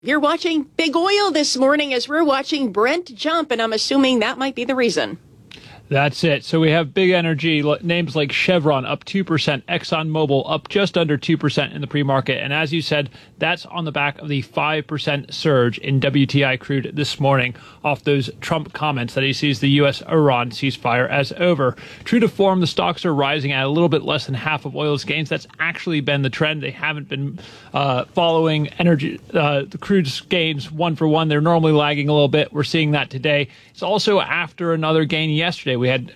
You're watching Big Oil this morning as we're watching Brent jump, and I'm assuming that might be the reason. That's it. So we have big energy names like Chevron up 2%, ExxonMobil up just under 2% in the pre-market. And as you said, that's on the back of the 5% surge in WTI crude this morning off those Trump comments that he sees the U.S.-Iran ceasefire as over. True to form, the stocks are rising at a little bit less than half of oil's gains. That's actually been the trend. They haven't been following energy, the crude's gains one for one. They're normally lagging a little bit. We're seeing that today. It's also after another gain yesterday. We had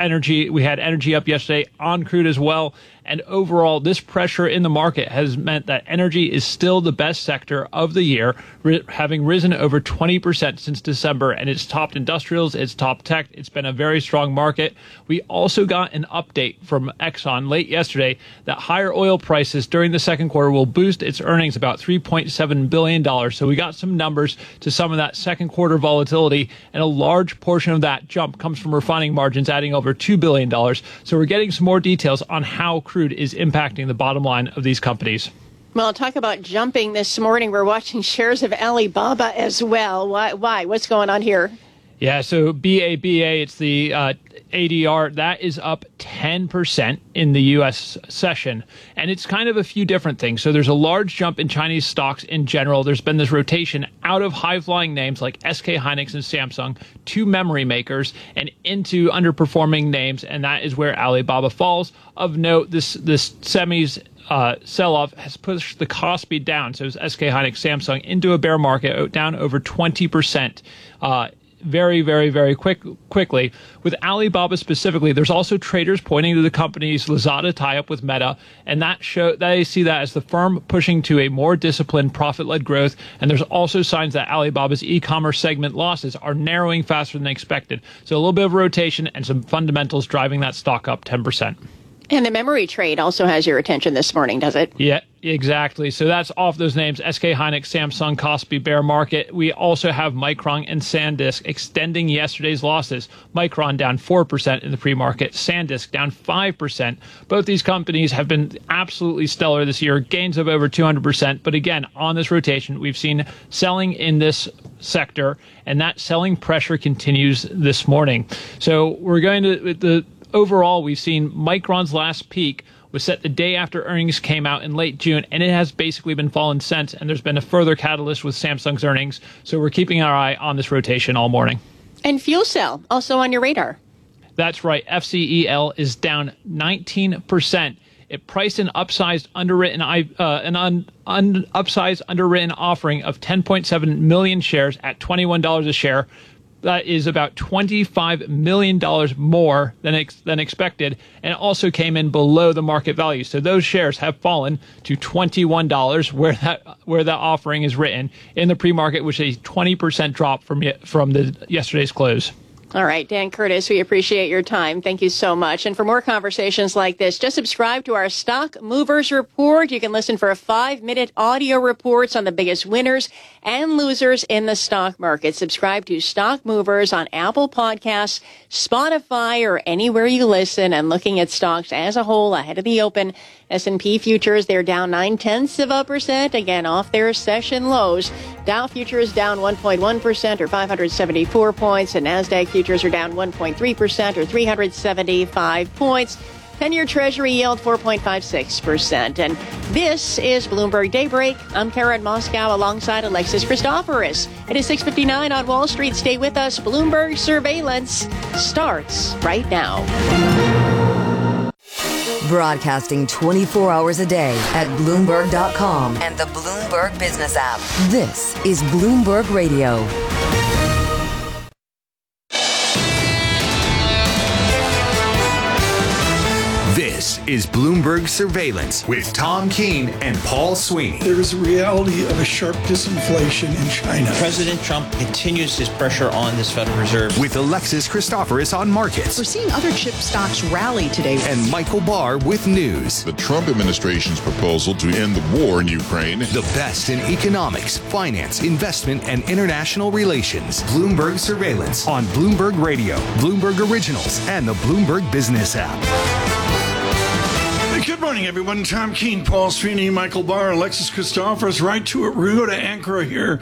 energy up yesterday on crude as well. And overall, this pressure in the market has meant that energy is still the best sector of the year, having risen over 20% since December. And it's topped industrials, it's topped tech. It's been a very strong market. We also got an update from Exxon late yesterday that higher oil prices during the second quarter will boost its earnings about $3.7 billion. So we got some numbers to some of that second quarter volatility, and a large portion of that jump comes from refining margins, adding over $2 billion. So we're getting some more details on how crude is impacting the bottom line of these companies. Well, talk about jumping this morning. We're watching shares of Alibaba as well. Why? What's going on here? Yeah, so BABA, it's the ADR, that is up 10% in the U.S. session. And it's kind of a few different things. So there's a large jump in Chinese stocks in general. There's been this rotation out of high-flying names like SK Hynix and Samsung to memory makers and into underperforming names, and that is where Alibaba falls. Of note, this semis sell-off has pushed the Kospi down. So it's SK Hynix, Samsung into a bear market, down over 20%. Very, very, very quickly. With Alibaba specifically, there's also traders pointing to the company's Lazada tie-up with Meta, and they see that as the firm pushing to a more disciplined, profit-led growth. And there's also signs that Alibaba's e-commerce segment losses are narrowing faster than expected. So a little bit of rotation and some fundamentals driving that stock up 10%. And the memory trade also has your attention this morning, does it? Yeah, exactly. So that's off those names: SK Hynix, Samsung, Kospi, bear market. We also have Micron and SanDisk extending yesterday's losses. Micron down 4% in the pre-market, SanDisk down 5%. Both these companies have been absolutely stellar this year, gains of over 200%. But again, on this rotation, we've seen selling in this sector, and that selling pressure continues this morning. So we're going to overall, we've seen Micron's last peak was set the day after earnings came out in late June, and it has basically been falling since, and there's been a further catalyst with Samsung's earnings. So we're keeping our eye on this rotation all morning. And Fuel Cell, also on your radar. That's right. FCEL is down 19%. It priced an upsized underwritten offering of 10.7 million shares at $21 a share. That is about $25 million more than expected, and it also came in below the market value. So those shares have fallen to $21 where that offering is written in the pre-market, which is a 20% drop from the yesterday's close. All right, Dan Curtis, we appreciate your time. Thank you so much. And for more conversations like this, just subscribe to our Stock Movers Report. You can listen for 5-minute audio reports on the biggest winners and losers in the stock market. Subscribe to Stock Movers on Apple Podcasts, Spotify, or anywhere you listen. And looking at stocks as a whole ahead of the open, S&P futures, they're down 0.9%, again, off their session lows. Dow futures down 1.1% or 574 points, and NASDAQ futures are down 1.3% or 375 points. 10-year Treasury yield 4.56%. And this is Bloomberg Daybreak. I'm Karen Moscow alongside Alexis Christoforous. It is 6:59 on Wall Street. Stay with us. Bloomberg Surveillance starts right now. Broadcasting 24 hours a day at Bloomberg.com and the Bloomberg Business app. This is Bloomberg Radio. This is Bloomberg Surveillance with Tom Keene and Paul Sweeney. There is a reality of a sharp disinflation in China. President Trump continues his pressure on this Federal Reserve. With Alexis Christoforous on markets. We're seeing other chip stocks rally today. And Michael Barr with news. The Trump administration's proposal to end the war in Ukraine. The best in economics, finance, investment, and international relations. Bloomberg Surveillance on Bloomberg Radio, Bloomberg Originals, and the Bloomberg Business app. Good morning, everyone. Tom Keene, Paul Sweeney, Michael Barr, Alexis Christophorus, right to it. We're going to Ankara here